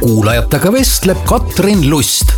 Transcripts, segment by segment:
kuulajatega vestleb Katrin Lust.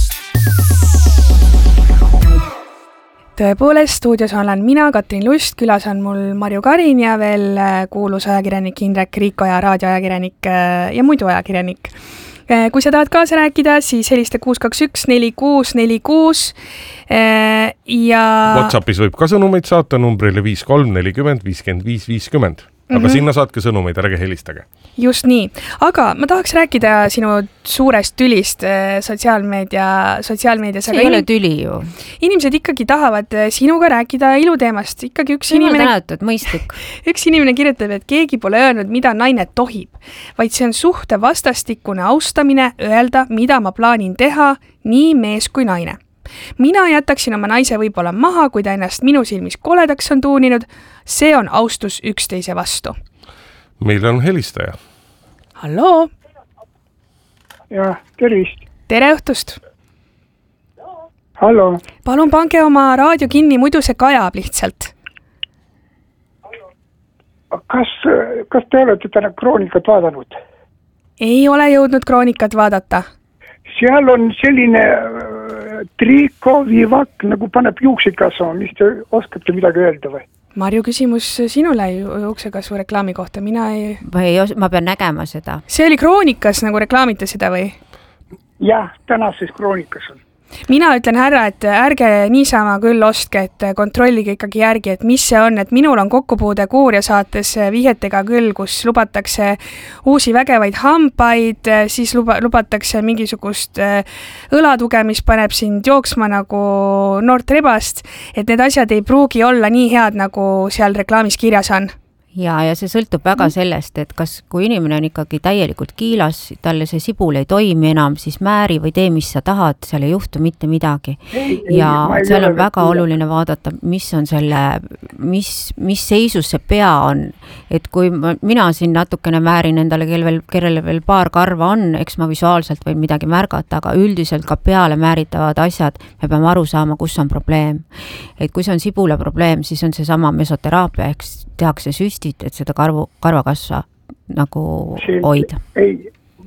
Tõepoolest, stuudios olen mina, Katrin Lust, külas on mul Marju Karin ja veel kuulus ajakirjanik Indrek Riiko ja raadioajakirjanik ja muidu ajakirjanik. Kui sa tahad kaasa rääkida, siis helista 621-4646 ja... WhatsAppis võib ka sõnumeid saata numbrile 5340 55 50. Aga sinna saatke sõnumeid, ärge helistage. Just nii. Aga ma tahaks rääkida sinu suurest tülist sotsiaalmeedias. See ei ole tüli ju. Inimesed ikkagi tahavad sinuga rääkida iluteemast. Ikkagi üks inimene kirjutab, et keegi pole öelnud, mida naine tohib, vaid see on suhte vastastikune austamine, öelda, mida ma plaanin teha, nii mees kui naine. Mina jätaksin oma naise võib-olla maha, kui ta ennast minu silmis koledaks on tuuninud. See on austus üksteise vastu. Meil on helistaja. Halloo! Ja, tervist. Tere õhtust! Halloo! Palun pange oma raadio kinni, muidu see kajab lihtsalt. Kas te olete täna kroonikat vaadanud? Ei ole jõudnud kroonikat vaadata. Seal on selline triikovivak, nagu paneb juuksekasvu, mis te oskate midagi öelda või? Marju, küsimus sinule juuksekasvu reklaami kohta, ma pean nägema seda. See oli kroonikas, nagu reklaamite seda või? Jah, tänases kroonikas on. Mina ütlen härra, et ärge niisama küll ostke, et kontrollige ikkagi järgi, et mis see on, et minul on kokkupuude Kuuria saates vihjetega küll, kus lubatakse uusi vägevaid hambaid, siis lubatakse mingisugust õlatuge, mis paneb sind jooksma nagu noort rebast, et need asjad ei pruugi olla nii head, nagu seal reklaamis kirjas on. Ja see sõltub väga sellest, et kui inimene on ikkagi täielikult kiilas, talle see sibul ei toimi enam, siis määri või tee, mis sa tahad, seal ei juhtu mitte midagi. Ja seal on väga oluline vaadata, mis on mis seisus see pea on. Et kui mina siin natukene määrin endale, kellele veel paar karva on, eks ma visuaalselt võin midagi märgata, aga üldiselt ka peale määritavad asjad, me peame aru saama, kus on probleem. Et kui see on sibula probleem, siis on see sama mesoteraapia, eks tehakse süstid, et seda karvakasva nagu hoida. Ei,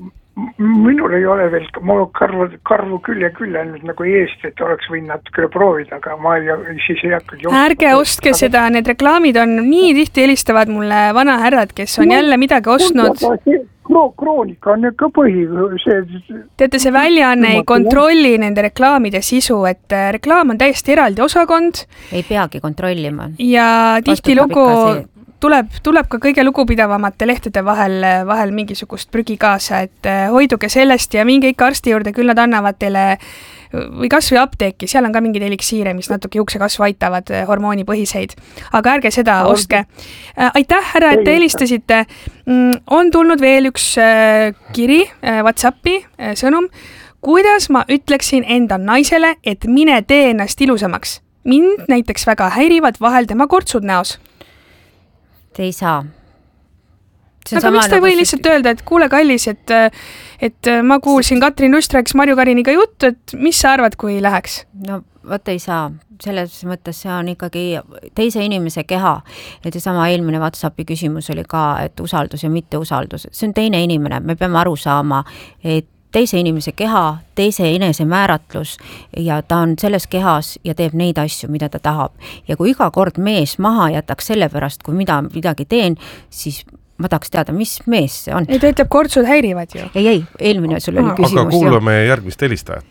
minul ei ole veel, mul karvu küll ja küll ainult nagu eest, et oleks võinud natukene proovida, aga ma siis ei hakka jooksma. Ärge ostke seda, need reklaamid on nii tihti helistavad mulle vana härrad, kes on jälle midagi ostnud. Kroonika on ka põhi. Teate, see väljaanne ei kontrolli nende reklaamide sisu, et reklaam on täiesti eraldi osakond. Ei peagi kontrollima. Ja tihti lugu tuleb ka kõige lugupidavamate lehtede vahel mingisugust prügi kaasa, et hoiduge sellest ja minge ikka arsti juurde, küll nad annavad teile või kas või apteeki, seal on ka mingid eliksiire, mis natuke juuksekasvu aitavad, hormoonipõhiseid. Aga ärge seda ostke. Aitäh, härra, et te helistasite. On tulnud veel üks kiri, WhatsAppi sõnum. Kuidas ma ütleksin enda naisele, et mine tee ennast ilusamaks? Mind näiteks väga häirivad vahel tema kortsud näos. Te ei saa. Aga miks ta ei või lihtsalt öelda, et kuule kallis, et ma kuulsin Katrin Lust rääkis Marju Kariniga juttu, et mis sa arvad, kui läheks? No võtta ei saa. Selles mõttes see on ikkagi teise inimese keha. Et sama eelmine WhatsAppi küsimus oli ka, et usaldus ja mitte usaldus. See on teine inimene. Me peame aru saama, et teise inimese keha, teise enese määratlus ja ta on selles kehas ja teeb neid asju, mida ta tahab. Ja kui iga kord mees maha jätaks selle pärast, kui midagi teen, siis ma tahaks teada, mis mees see on. Ei, ta ütleb, kortsud häirivad ju. Ei, eelmine sul oli küsimus. Aga kuulame järgmist helistajat.